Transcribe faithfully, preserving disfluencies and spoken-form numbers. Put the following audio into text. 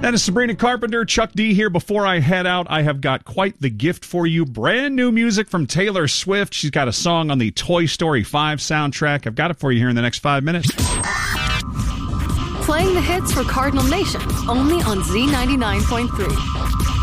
That is Sabrina Carpenter. Chuck D here. Before I head out, I have got quite the gift for you. Brand new music from Taylor Swift. She's got a song on the Toy Story five soundtrack. I've got it for you here in the next five minutes. Playing the hits for Cardinal Nation, only on Z ninety-nine point three.